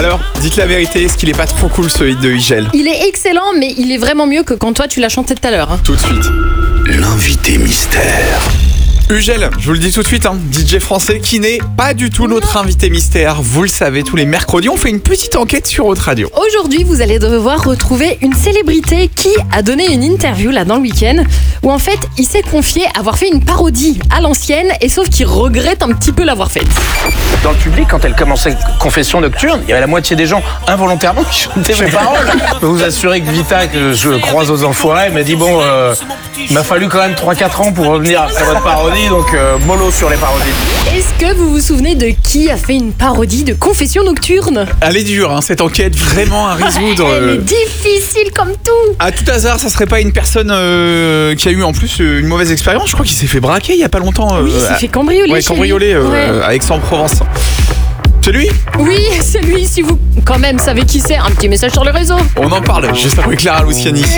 Alors, dites la vérité, est-ce qu'il est pas trop cool ce hit de Ugel? Il est excellent, mais il est vraiment mieux que quand toi tu l'as chanté tout à l'heure. Tout de suite. L'invité mystère. Ugel, je vous le dis tout de suite, DJ français qui n'est pas du tout notre invité mystère. Vous le savez, tous les mercredis, on fait une petite enquête sur Haute Radio. Aujourd'hui, vous allez devoir retrouver une célébrité qui a donné une interview là dans le week-end où en fait, il s'est confié avoir fait une parodie à l'ancienne et sauf qu'il regrette un petit peu l'avoir faite. Dans le public, quand elle commençait Confession nocturne, il y avait la moitié des gens involontairement qui chantaient mes paroles. Je peux vous assurer que Vita, que je croise aux enfoirés, m'a dit bon, il m'a fallu quand même 3-4 ans pour revenir après votre parodie, donc mollo sur les parodies. Est-ce que vous vous souvenez de qui a fait une parodie de Confession nocturne? Elle est dure, cette enquête, vraiment à résoudre. Elle est difficile comme tout. À tout hasard, ça serait pas une personne qui a eu en plus une mauvaise expérience? Je crois qu'il s'est fait braquer il y a pas longtemps. Oui, il s'est fait cambrioler. Ouais, cambrioler à Aix-en-Provence. C'est lui? Oui, c'est lui. Si vous quand même savez qui c'est, un petit message sur les réseaux. On en parle juste après Clara Luciani.